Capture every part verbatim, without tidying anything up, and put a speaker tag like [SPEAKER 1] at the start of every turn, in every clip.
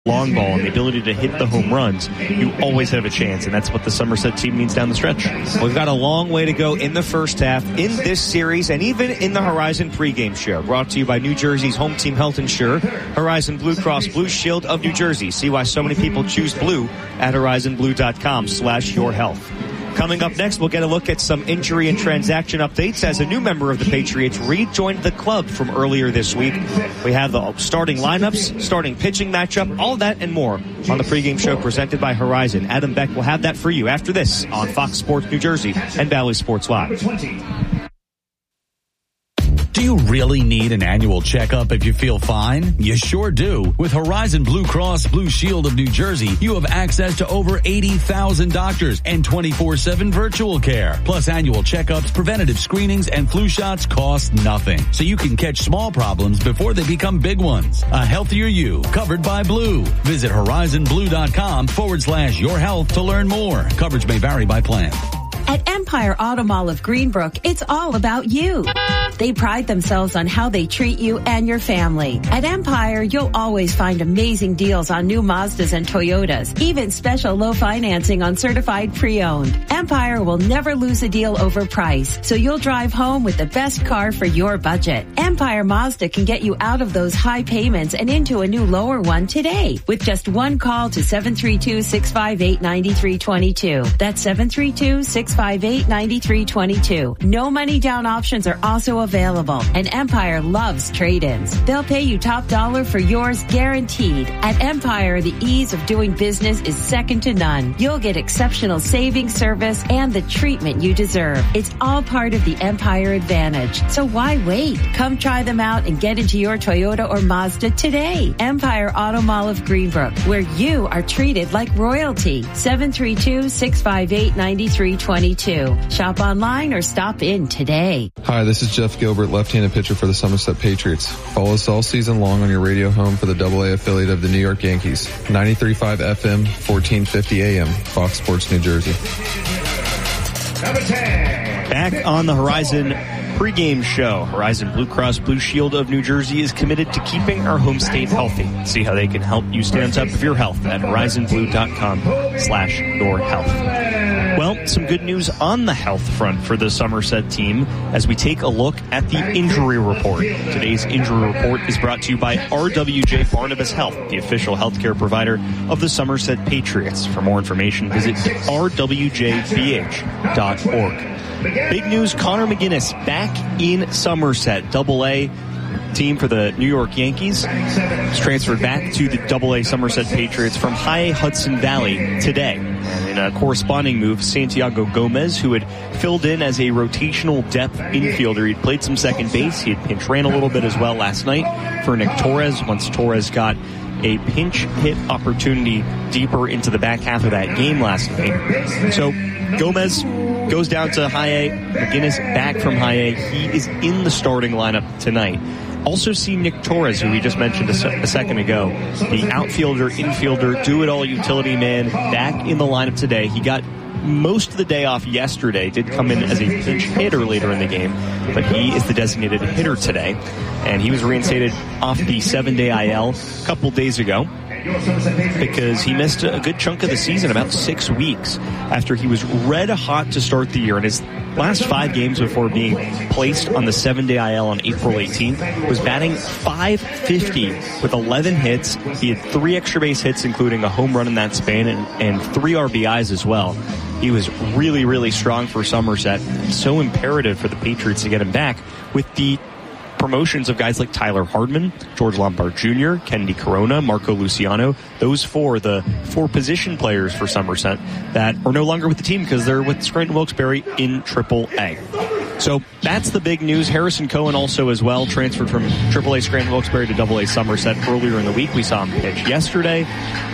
[SPEAKER 1] long ball and the ability to hit the home runs, you always have a chance, and that's what the Somerset team needs down the stretch.
[SPEAKER 2] We've got a long way to go in the first half, in this series, and even in the Horizon pregame show. Brought to you by New Jersey's home team Health Insure, Horizon Blue Cross Blue Shield of New Jersey. See why so many people choose blue at horizonblue.com slash your health. Coming up next, we'll get a look at some injury and transaction updates as a new member of the Patriots rejoined the club from earlier this week. We have the starting lineups, starting pitching matchup, all that and more on the pregame show presented by Horizon. Adam Beck will have that for you after this on Fox Sports New Jersey and Valley Sports Live.
[SPEAKER 3] Do you really need an annual checkup if you feel fine? You sure do. With Horizon Blue Cross Blue Shield of New Jersey, you have access to over eighty thousand doctors and twenty-four seven virtual care. Plus annual checkups, preventative screenings, and flu shots cost nothing. So you can catch small problems before they become big ones. A healthier you, covered by Blue. Visit horizonblue.com forward slash your health to learn more. Coverage may vary by plan.
[SPEAKER 4] At Empire Auto Mall of Greenbrook, it's all about you. They pride themselves on how they treat you and your family. At Empire, you'll always find amazing deals on new Mazdas and Toyotas, even special low financing on certified pre-owned. Empire will never lose a deal over price, so you'll drive home with the best car for your budget. Empire Mazda can get you out of those high payments and into a new lower one today with just one call to seven three two, six five eight, nine three two two. That's seven three two, six five eight, nine three two two. No money down options are also available, and Empire loves trade-ins. They'll pay you top dollar for yours guaranteed. At Empire, the ease of doing business is second to none. You'll get exceptional savings, service, and the treatment you deserve. It's all part of the Empire advantage. So why wait? Come try them out and get into your Toyota or Mazda today. Empire Auto Mall of Greenbrook, where you are treated like royalty. seven three two, six five eight, nine three two two. Shop online or stop in today.
[SPEAKER 5] Hi, this is Jeff Gilbert, left-handed pitcher for the Somerset Patriots. Follow us all season long on your radio home for the double A affiliate of the New York Yankees. ninety-three point five F M, fourteen fifty A M, Fox Sports New Jersey.
[SPEAKER 1] Back on the Horizon pregame show. Horizon Blue Cross Blue Shield of New Jersey is committed to keeping our home state healthy. See how they can help you stay on top of your health at horizonblue.com slash your health. Well, some good news on the health front for the Somerset team as we take a look at the injury report. Today's injury report is brought to you by R W J Barnabas Health, the official healthcare provider of the Somerset Patriots. For more information, visit r w j b h dot org. Big news, Connor McGinnis back in Somerset, double A team for the New York Yankees. He's transferred back to the double A Somerset Patriots from High A Hudson Valley today. And in a corresponding move, Santiago Gomez, who had filled in as a rotational depth infielder, he'd played some second base. He had pinch ran a little bit as well last night for Nick Torres once Torres got a pinch hit opportunity deeper into the back half of that game last night. So Gomez goes down to High A. McGinnis back from High A. He is in the starting lineup tonight. Also see Nick Torres, who we just mentioned a, se- a second ago, the outfielder, infielder, do-it-all utility man, back in the lineup today. He got most of the day off yesterday, did come in as a pinch hitter later in the game, but he is the designated hitter today. And he was reinstated off the seven-day I L a couple days ago because he missed a good chunk of the season, about six weeks, after he was red hot to start the year. And his last five games before being placed on the seven-day I L on April eighteenth was batting five fifty with eleven hits. He had three extra base hits, including a home run in that span, and, and three R B Is as well. He was really, really strong for Somerset. So imperative for the Patriots to get him back with the promotions of guys like Tyler Hardman, George Lombard Junior, Kennedy Corona, Marco Luciano. Those four, the four position players for Somerset that are no longer with the team because they're with Scranton Wilkes-Barre in triple A. So that's the big news. Harrison Cohen also as well transferred from triple A Scranton Wilkes-Barre to double A Somerset earlier in the week. We saw him pitch yesterday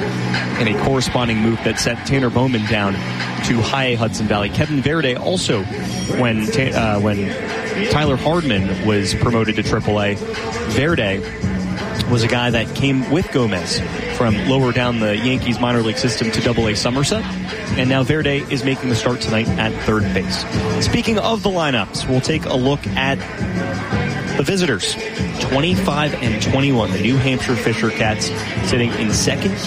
[SPEAKER 1] in a corresponding move that sent Tanner Bowman down to High A Hudson Valley. Kevin Verde also, when uh, when Tyler Hardman was promoted to triple A, Verde was a guy that came with Gomez from lower down the Yankees minor league system to double A Somerset. And now Verde is making the start tonight at third base. Speaking of the lineups, we'll take a look at the visitors, twenty-five and twenty-one. The New Hampshire Fisher Cats sitting in second